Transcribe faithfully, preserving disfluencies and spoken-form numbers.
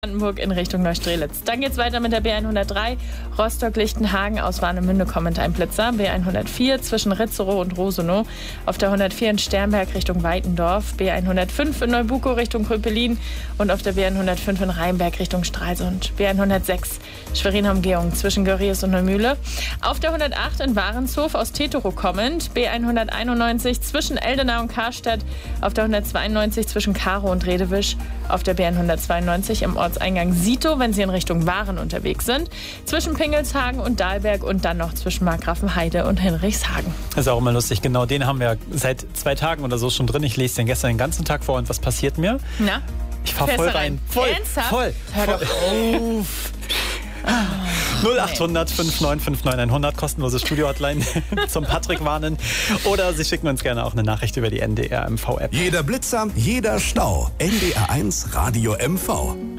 Brandenburg in Richtung Neustrelitz. Dann geht's weiter mit der B hundertdrei. Rostock-Lichtenhagen aus Warnemünde kommt ein Blitzer. B hundertvier zwischen Ritzerow und Rosenow. Auf der hundertvier in Sternberg Richtung Weitendorf. B hundertfünf in Neubukow Richtung Kröpelin. Und auf der B hundertfünf in Rheinberg Richtung Stralsund. B hundertsechs Schwerin-Umgehung zwischen Görries und Neumühle. Auf der hundertacht in Warenshof aus Tetero kommend. B hunderteinundneunzig zwischen Eldenau und Karstadt. Auf der hundertzweiundneunzig zwischen Karow und Redewisch. Auf der B hundertzweiundneunzig im Ortseingang Sito, wenn Sie in Richtung Waren unterwegs sind. Zwischen Pingelshagen und Dahlberg und dann noch zwischen Markgrafenheide und Hinrichshagen. Das ist auch immer lustig. Genau, den haben wir seit zwei Tagen oder so schon drin. Ich lese den gestern den ganzen Tag vor und was passiert mir? Na? Ich fahr voll rein. rein. Voll, Ernsthaft? voll. Hör doch auf. null achthundert fünfundneunzig neunundfünfzig hundert, kostenlose Studio-Hotline zum Patrick warnen. Oder Sie schicken uns gerne auch eine Nachricht über die N D R M V-App. Jeder Blitzer, jeder Stau. N D R eins Radio M V.